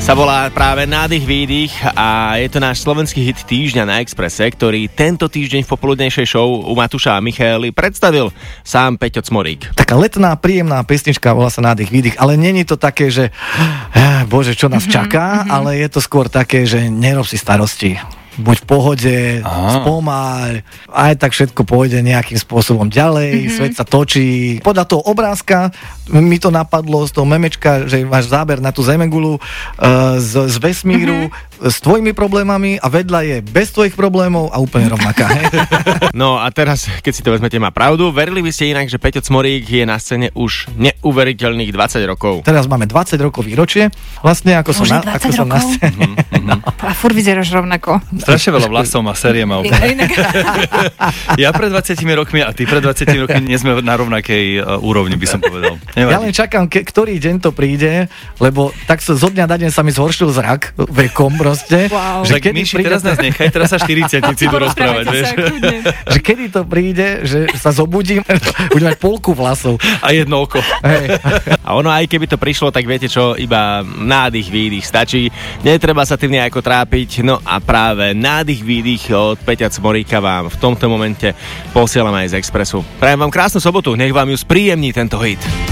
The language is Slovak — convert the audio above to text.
sa volá práve Nádych, výdych a je to náš slovenský hit týždňa na Expresse, ktorý tento týždeň v popoludnejšej show u Matúša a Michaely predstavil sám Peťo Cmorík. Taká letná, príjemná pesnička, volá sa Nádych, výdych, ale není to také, že bože, čo nás čaká, ale je to skôr také, že nerob si starosti. Buď v pohode, spomáľ, aj tak všetko pôjde nejakým spôsobom ďalej, svet sa točí. Podľa toho obrázka mi to napadlo z toho memečka, že máš záber na tú zemegulu z vesmíru s tvojimi problémami a vedľa je bez tvojich problémov a úplne rovnaká. No a teraz, keď si to vezmete, má pravdu. Verili by ste inak, že Peťo Cmorík je na scéne už neuveriteľných 20 rokov. Teraz máme 20 rokov výročie. Vlastne ako som na scéne. A furt vyzeráš rovnako. Strašne veľa vlasov má, série mal. Ja pred 20 rokmi a ty pred 20 rokmi nie sme na rovnakej úrovni, by som povedal. Nevadí. Ja len čakám, ktorý deň to príde, lebo tak zo dňa na deň sa mi zhoršil zrak vekom proste. Wow. Že kedy Myši, teraz nás nechaj, teraz sa 40-tnici idú rozprávať, vieš. Že kedy to príde, že sa zobudím, budem mať polku vlasov. A jedno oko. Hej. A ono aj keby to prišlo, tak viete čo, iba nádych, výdych stačí. Netreba sa tým nejako trápiť. No a práve Nádych, výdych od Peťa Cmoríka vám v tomto momente posielam aj z Expressu. Prajem vám krásnu sobotu, nech vám ju spríjemní tento hit.